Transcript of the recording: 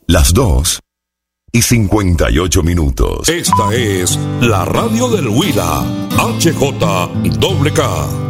Las 2:58. Esta es la radio del Huila, HJWK.